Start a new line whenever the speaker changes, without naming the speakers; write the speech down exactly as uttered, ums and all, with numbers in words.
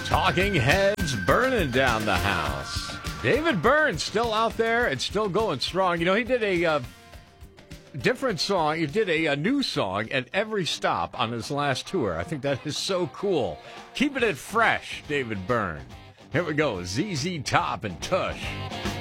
Talking Heads burning down the house. David Byrne still out there and still going strong. You know, he did a uh, different song. He did a, a new song at every stop on his last tour. I think that is so cool. Keeping it fresh, David Byrne. Here we go. Z Z Top and Tush.